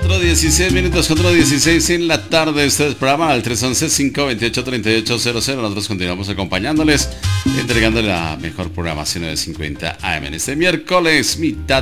4:16 minutos, 4:16 en la tarde. Ustedes programa al 311-528-3800. Nosotros continuamos acompañándoles, entregándole la mejor programación de 50 AM en este miércoles, mitad